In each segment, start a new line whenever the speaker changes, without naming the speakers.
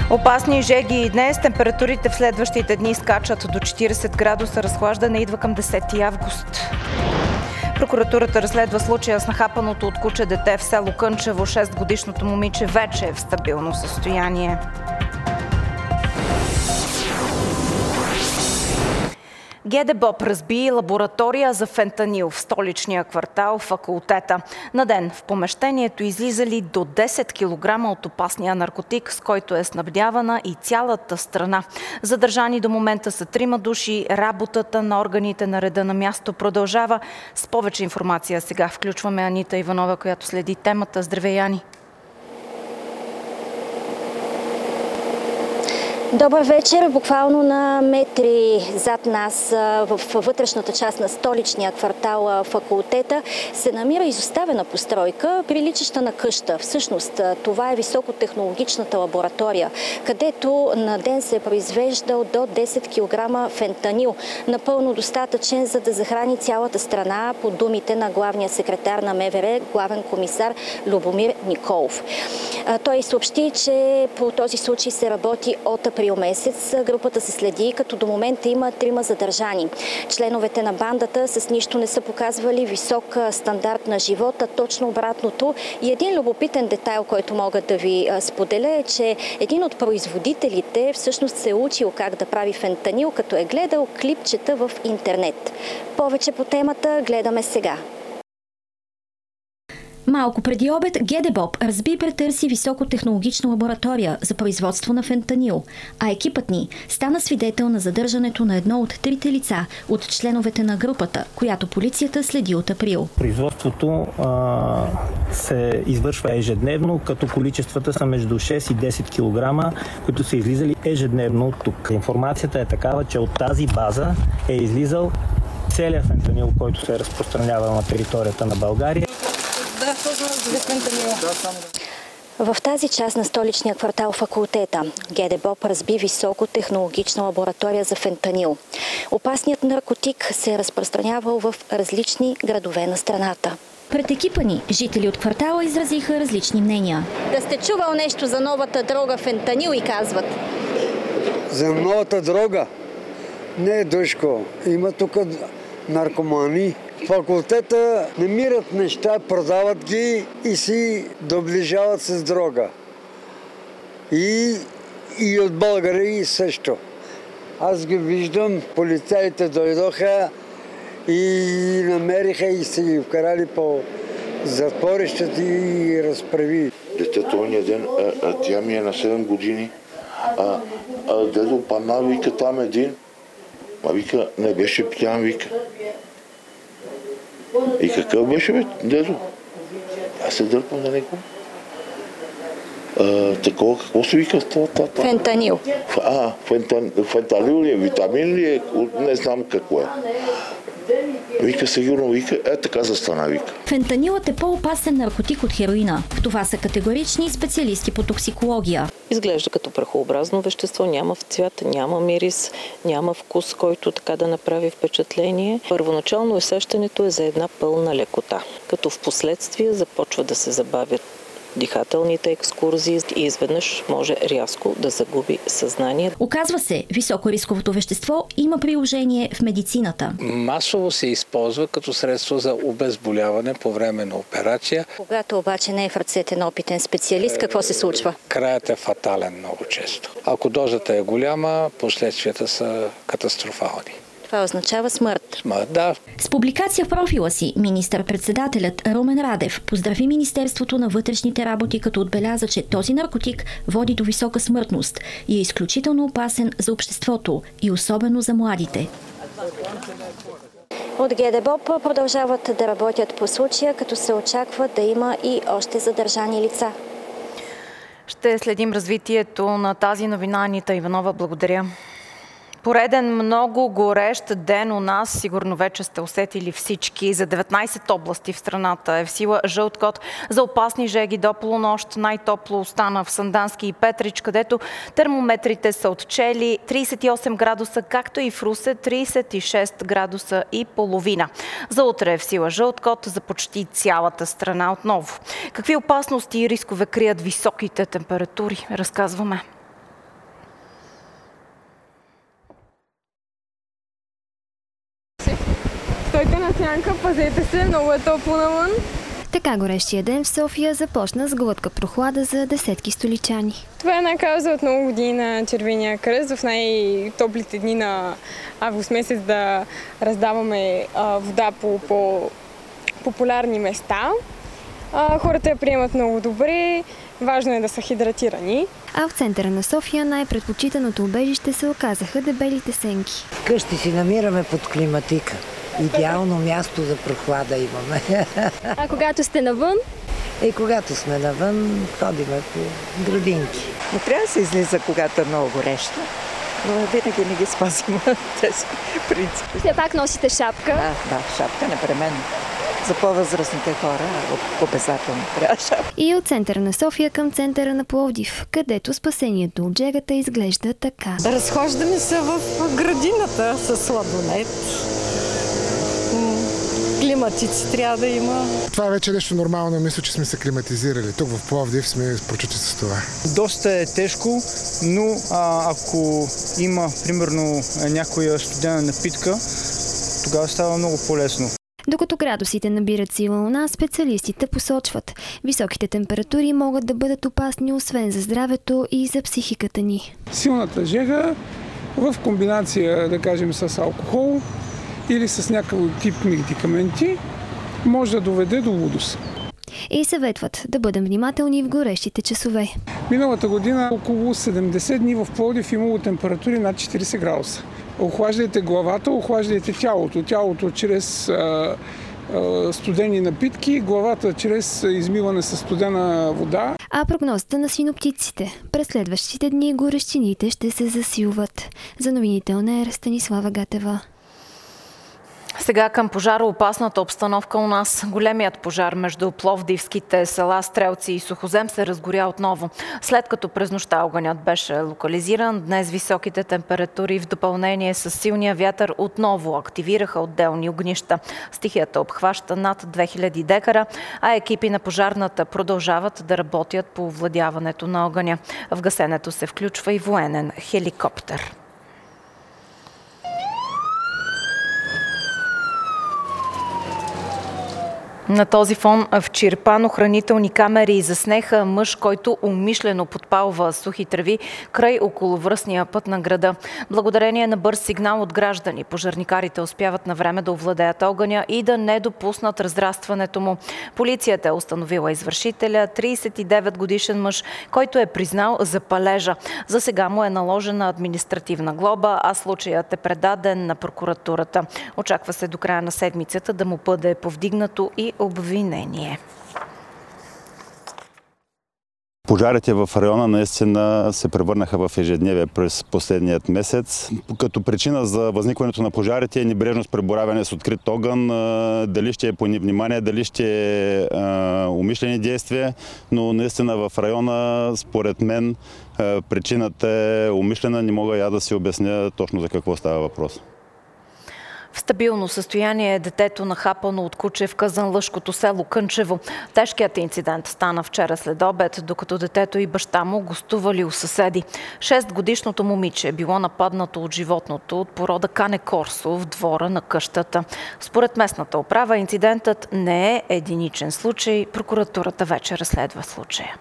Опасни жеги и днес. Температурите в следващите дни скачат до 40 градуса. Разхлаждане идва към 10 август. Прокуратурата разследва случая с нахапаното от куче дете в село Кънчево. 6-годишното момиче вече е в стабилно състояние. ГДБОП разби лаборатория за фентанил в столичния квартал Факултета. На ден в помещението излизали до 10 кг от опасния наркотик, с който е снабдявана и цялата страна. Задържани до момента са 3 души. Работата на органите на реда на място продължава. С повече информация сега включваме Анита Иванова, която следи темата. Здравей, Ани!
Добър вечер! Буквално на метри зад нас в вътрешната част на столичния квартал Факултета се намира изоставена постройка, приличаща на къща. Всъщност това е високотехнологичната лаборатория, където на ден се е произвеждал до 10 кг фентанил, напълно достатъчен, за да захрани цялата страна, по думите на главния секретар на МВР, главен комисар Любомир Николов. Той съобщи, че по този случай се работи от април месец. Групата се следи, като до момента има 3 задържани. Членовете на бандата с нищо не са показвали висок стандарт на живота, точно обратното. И един любопитен детайл, който мога да ви споделя, е, че един от производителите всъщност се е учил как да прави фентанил, като е гледал клипчета в интернет. Повече по темата гледаме сега.
Малко преди обед ГДБОП разби и претърси високотехнологична лаборатория за производство на фентанил, а екипът ни стана свидетел на задържането на едно от 3 лица от членовете на групата, която полицията следи от април.
Производството се извършва ежедневно, като количествата са между 6 и 10 кг, които са излизали ежедневно от тук. Информацията е такава, че от тази база е излизал целият фентанил, който се е разпространявал на територията на България.
В тази част на столичния квартал Факултета ГДБОП разби високотехнологична лаборатория за фентанил. Опасният наркотик се е разпространявал в различни градове на страната.
Пред екипа ни жители от квартала изразиха различни мнения.
Да сте чувал нещо за новата дрога фентанил и казват?
За новата дрога? Не, душко. Има тук наркомани. Факултета намират неща, продават ги и си доближават с дрога. И от българи също. Аз ги виждам, полицаите дойдоха и намериха и са ги вкарали по затворищата и разправи.
Детето ония ден, тя ми е на 7 години. Дедо пана, вика там един. Вика, не беше пиян, вика. И какъв беше, бе, дедо? Аз се дърпам на него. Такова, какво се вика?
Фентанил.
Фентанил ли е? Витамин ли е? Не знам какво е. Вика, сигурно вика, така застана, вика.
Фентанилът е по-опасен наркотик от хероина. В това са категорични специалисти по токсикология.
Изглежда като прахообразно вещество, няма в цвят, няма мирис, няма вкус, който така да направи впечатление. Първоначално усещането е за една пълна лекота, като в последствие започва да се забавят дихателните екскурзии и изведнъж може рязко да загуби съзнание.
Оказва се, високорисковото вещество има приложение в медицината.
Масово се използва като средство за обезболяване по време на операция.
Когато обаче не е в ръцете на опитен специалист, какво се случва?
Краят е фатален много често. Ако дозата е голяма, последствията са катастрофални.
Това означава смърт.
Да.
С публикация в профила си, министър-председателят Румен Радев поздрави Министерството на вътрешните работи, като отбеляза, че този наркотик води до висока смъртност и е изключително опасен за обществото и особено за младите.
От ГДБОП продължават да работят по случая, като се очаква да има и още задържани лица.
Ще следим развитието на тази новина. Анита Иванова, благодаря. Пореден много горещ ден у нас, сигурно вече сте усетили всички. За 19 области в страната е в сила жълт код за опасни жеги до полунощ. Най-топло остана в Сандански и Петрич, където термометрите са отчели 38 градуса, както и в Русе 36 градуса и половина. За утре е в сила жълт код за почти цялата страна отново. Какви опасности и рискове крият високите температури? Разказваме.
Пазете се, много е топло навън.
Така горещия ден в София започна с глътка прохлада за десетки столичани.
Това е една кауза от много години на Червения кръст. В най-топлите дни на август месец да раздаваме вода по популярни места. Хората я приемат много добре. Важно е да са хидратирани.
А в центъра на София най-предпочитаното убежище се оказаха дебелите сенки.
Къщи си намираме под климатика. Идеално място за прохлада имаме.
А когато сте навън?
Когато сме навън, ходиме по градинки.
Не трябва да се излиза, когато е много горещо, но винаги не ги спазим тези принципи.
Все пак носите шапка?
Да, шапка непременно. За по-възрастните хора обязателно трябва шапка.
И от центъра на София към центъра на Пловдив, където спасението от жегата изглежда така.
Разхождаме се в градината с сладолед. Климатици трябва да има.
Това е вече нещо нормално, мисля, че сме се климатизирали. Тук в Пловдив сме прочути с това.
Доста е тежко, но ако има, примерно, някоя студена напитка, тогава става много по-лесно.
Докато градусите набират сила у нас, специалистите посочват. Високите температури могат да бъдат опасни освен за здравето и за психиката ни.
Силната жега в комбинация, да кажем, с алкохол или с някакъв тип медикаменти може да доведе до лудост.
И съветват да бъдем внимателни в горещите часове.
Миналата година около 70 дни в Пловдив имало температури над 40 градуса. Охлаждайте главата, охлаждайте тялото. Тялото чрез студени напитки, главата чрез измиване с студена вода.
А прогнозата на синоптиците. През следващите дни горещините ще се засилват. За новините ОНЕР Станислава Гатева.
Сега към пожароопасната обстановка у нас. Големият пожар между пловдивските села Стрелци и Сухозем се разгоря отново. След като през нощта огънят беше локализиран, днес високите температури в допълнение с силния вятър отново активираха отделни огнища. Стихията обхваща над 2000 декара, а екипи на пожарната продължават да работят по овладяването на огъня. В гасенето се включва и военен хеликоптер. На този фон в Чирпан охранителни камери заснеха мъж, който умишлено подпалва сухи треви край околовръстния път на града. Благодарение на бърз сигнал от граждани, пожарникарите успяват на време да овладеят огъня и да не допуснат разрастването му. Полицията е установила извършителя, 39 годишен мъж, който е признал за палежа. За сега му е наложена административна глоба, а случаят е предаден на прокуратурата. Очаква се до края на седмицата да му бъде повдигнато и обвинение.
Пожарите в района наистина се превърнаха в ежедневие през последният месец. Като причина за възникването на пожарите е небрежност при боравене с открит огън, дали ще е по невнимание, дали ще е умишлени действия, но наистина в района, според мен, причината е умишлена, не мога я да си обясня точно за какво става въпрос.
В стабилно състояние е детето нахапано от куче в Казанлъшкото село Кънчево. Тежкият инцидент стана вчера след обед, докато детето и баща му гостували у съседи. 6-годишното момиче е било нападнато от животното от порода Кане Корсо в двора на къщата. Според местната управа инцидентът не е единичен случай. Прокуратурата вече разследва случая.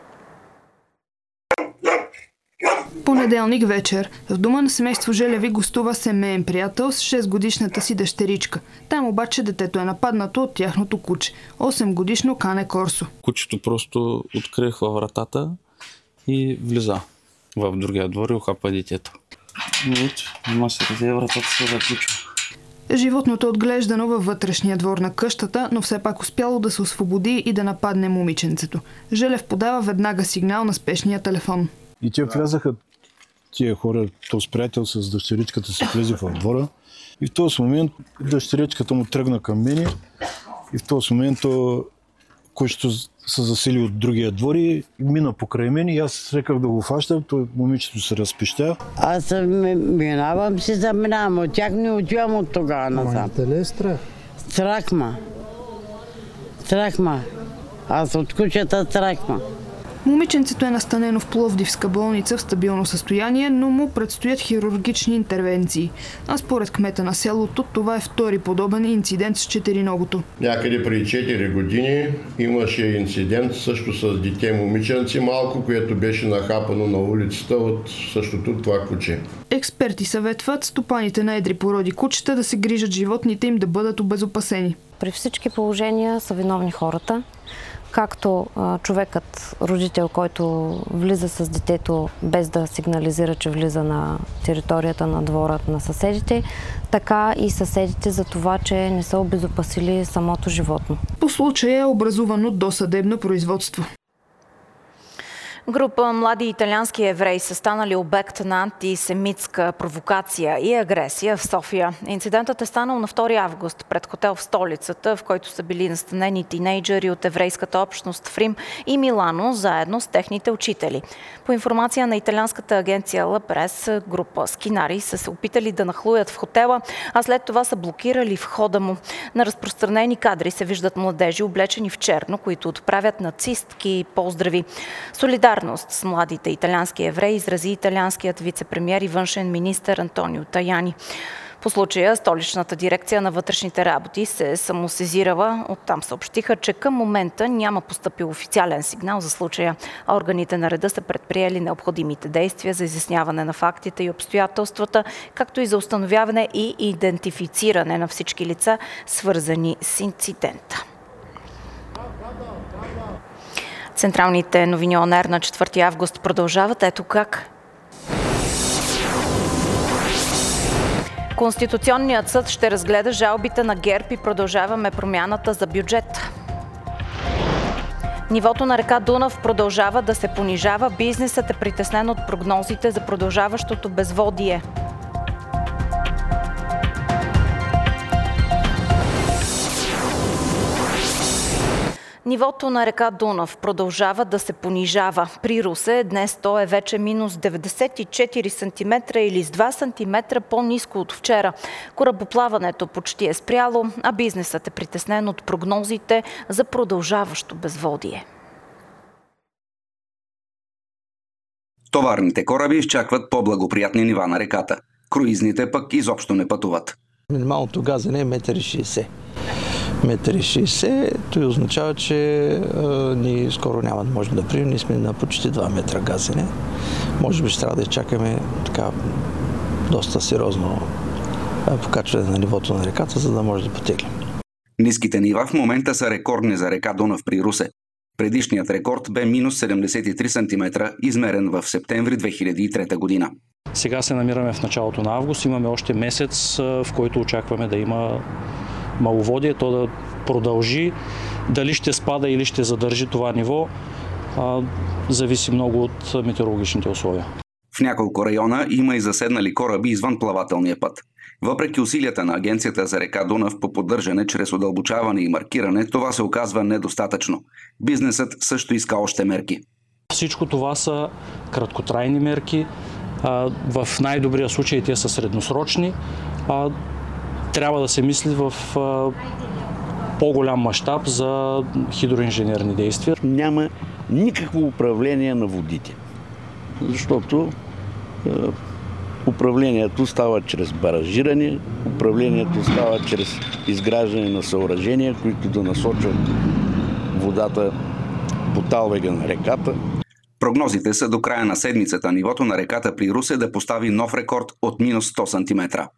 Понеделник вечер. В дома на семейство Желеви гостува семеен приятел с 6-годишната си дъщеричка. Там обаче детето е нападнато от тяхното куче. 8-годишно Кане Корсо.
Кучето просто открехва вратата и влиза в другия двор и ухапа детето. Ама се раздее вратата се заключва.
Животното е отглеждано във вътрешния двор на къщата, но все пак успяло да се освободи и да нападне момиченцето. Желев подава веднага сигнал на спешния телефон.
И те влязаха, тия хора, този приятел с дъщеричката си влезе в двора. И в този момент дъщеричката му тръгна към мене. И в този момент кучето се засили от другия двор и мина покрай мен. И аз реках да го фащам, то момичето се разпища.
Аз минавам си заминавам, от тях не отивам от тогава назад.
Ама ли е страх?
Страх ма. Аз от кучета страх ма.
Момиченцето е настанено в Пловдивска болница в стабилно състояние, но му предстоят хирургични интервенции. А според кмета на селото, това е втори подобен инцидент с четириногото.
Някъде преди 4 години имаше инцидент също с дете момиченци малко, което беше нахапано на улицата от същото това куче.
Експерти съветват стопаните на едри породи кучета да се грижат животните им да бъдат обезопасени.
При всички положения са виновни хората. Както човекът, родител, който влиза с детето без да сигнализира, че влиза на територията на двора на съседите, така и съседите за това, че не са обезопасили самото животно.
По случая е образувано досъдебно производство.
Група млади италиански евреи са станали обект на антисемитска провокация и агресия в София. Инцидентът е станал на 2 август пред хотел в столицата, в който са били настанени тинейджъри от еврейската общност в Рим и Милано, заедно с техните учители. По информация на италианската агенция Ла Прес, група скинари са се опитали да нахлуят в хотела, а след това са блокирали входа му. На разпространени кадри се виждат младежи, облечени в черно, които отправят нацистки поздрави. Солидарност с младите италиански евреи изрази италианският вицепремиер и външен министър Антонио Таяни. По случая столичната дирекция на вътрешните работи се самосезирала. Оттам съобщиха, че към момента няма постъпил официален сигнал за случая. Органите на реда са предприели необходимите действия за изясняване на фактите и обстоятелствата, както и за установяване и идентифициране на всички лица, свързани с инцидента. Централните новини ОНР на 4 август продължават. Ето как. Конституционният съд ще разгледа жалбите на ГЕРБ и продължаваме промяната за бюджет. Нивото на река Дунав продължава да се понижава. Бизнесът е притеснен от прогнозите за продължаващото безводие. Нивото на река Дунав продължава да се понижава. При Русе днес то е вече минус 94 см или с 2 см по-ниско от вчера. Корабоплаването почти е спряло, а бизнесът е притеснен от прогнозите за продължаващо безводие.
Товарните кораби изчакват по-благоприятни нива на реката. Круизните пък изобщо не пътуват.
Минималното газене е 1,60 м. 1,60 м, това означава, че ние скоро няма да можем да приемем. Ние сме на почти 2 метра газене. Може би ще трябва да изчакаме така доста сериозно покачване на нивото на реката, за да може да потеглим.
Ниските нива в момента са рекордни за река Дунав при Русе. Предишният рекорд бе минус 73 см, измерен в септември 2003 година.
Сега се намираме в началото на август. Имаме още месец, в който очакваме да има маловодие, то да продължи. Дали ще спада или ще задържи това ниво, зависи много от метеорологичните условия.
В няколко района има и заседнали кораби извън плавателния път. Въпреки усилията на Агенцията за река Дунав по поддържане чрез удълбочаване и маркиране, това се оказва недостатъчно. Бизнесът също иска още мерки.
Всичко това са краткотрайни мерки. В най-добрия случай те са средносрочни. Трябва да се мисли в по-голям мащаб за хидроинженерни действия.
Няма никакво управление на водите, защото управлението става чрез баражиране, управлението става чрез изграждане на съоръжения, които да насочат водата по талвега на реката.
Прогнозите са до края на седмицата нивото на реката при Русе да постави нов рекорд от минус 100 см.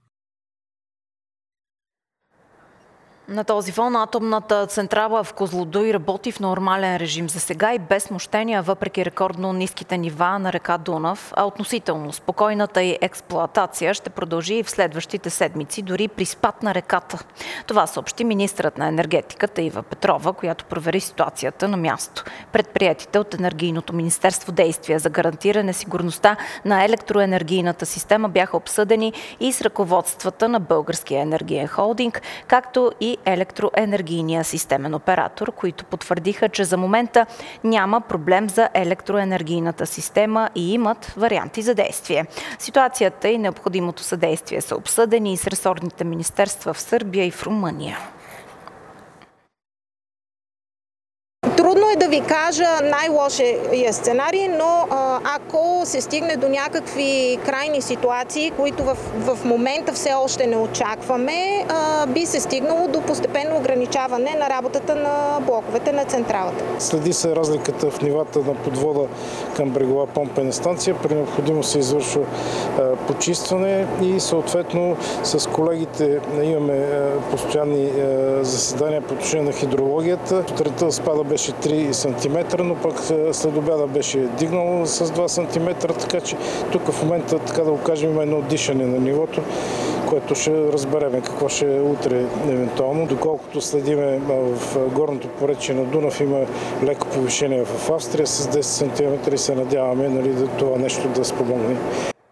На този фон атомната централа в Козлодуй работи в нормален режим за сега и без смущения, въпреки рекордно ниските нива на река Дунав, а относително спокойната й експлоатация ще продължи и в следващите седмици, дори при спад на реката. Това съобщи министърът на енергетиката Ива Петрова, която провери ситуацията на място. Предприетите от Енергийното министерство действия за гарантиране сигурността на електроенергийната система бяха обсъдени и с ръководствата на Българския енергиен холдинг, както и електроенергийния системен оператор, които потвърдиха, че за момента няма проблем за електроенергийната система и имат варианти за действие. Ситуацията и необходимото съдействие са обсъдени и с ресорните министерства в Сърбия и в Румъния.
Трудно е да ви кажа най-лошия сценарий, но ако се стигне до някакви крайни ситуации, които в момента все още не очакваме, би се стигнало до постепенно ограничаване на работата на блоковете на централата.
Следи се разликата в нивата на подвода към брегова помпена станция. При необходимост се извършва почистване и съответно с колегите имаме постоянни заседания по отношение на хидрологията. Сутринта спада беше 3 см, но пък след обяда беше дигнало с 2 см, така че тук в момента, така да го кажем, има едно дишане на нивото, което ще разбереме какво ще е утре евентуално. Доколкото следиме в горното поречие на Дунав има леко повишение в Австрия с 10 см и се надяваме това нещо да спомогне.